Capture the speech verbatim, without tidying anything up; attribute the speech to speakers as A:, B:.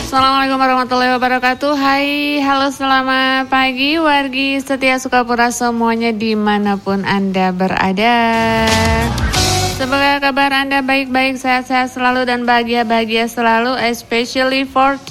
A: Assalamualaikum warahmatullahi wabarakatuh. Hai, halo selamat pagi wargi setia Sukapura semuanya dimanapun Anda berada. Semoga kabar Anda baik-baik, sehat-sehat selalu dan bahagia-bahagia selalu, especially for